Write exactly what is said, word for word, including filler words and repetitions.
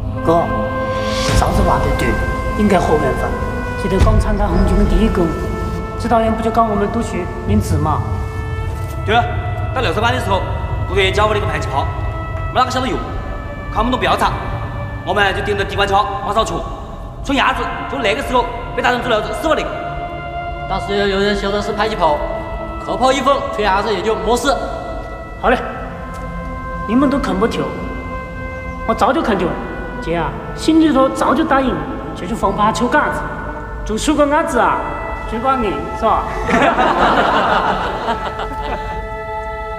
哥，嫂子话得对，应该活缘分。记得广场干红军的第一个，指导员不就搞我们赌去领字嘛？ 对了，到六十班的时候，部队教我那个排气炮，没哪个晓得用，看不懂标长，我们就盯着机关枪往上戳，戳鸭子，就那个时候被打成猪瘤子，死我那个。 当时有人修的是排气炮，扣炮一封，吹鸭子也就没事。 好嘞，你们都看不透，我早就看透了。姐啊，心里头早就答应，就去放把球杆子，做出个鸭子啊，嘴巴硬是吧？